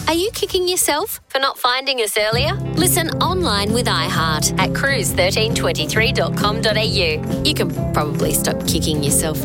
Are you kicking yourself for not finding us earlier? Listen online with iHeart at cruise1323.com.au. You can probably stop kicking yourself